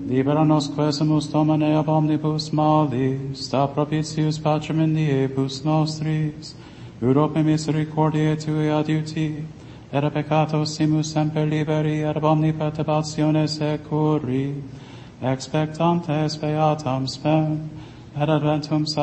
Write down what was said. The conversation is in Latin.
Libera nos quesumus Domine ab omnibus malis, da propitius Patrem in diebus nostris, Europe misericordiae Tui adiuti, et a peccatos simus semper liberi, et ab omni perturbatione securi, expectantes beatam spem, et adventum